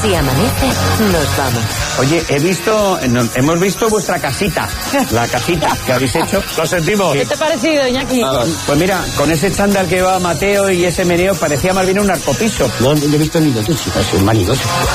Si amanece, nos vamos. Oye, hemos visto vuestra casita, la casita que habéis hecho. Lo sentimos. ¿Qué te ha parecido, Iñaki? Pues mira, con ese chándal que llevaba Mateo y ese meneo parecía más bien un narcopiso. No he visto ni dos chicas, un manigoso.